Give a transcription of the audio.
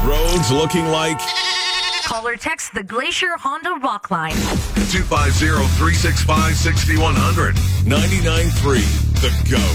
Roads looking like... Call or text the Glacier Honda Rock Line. 250-365-6100. 99.3 The Go.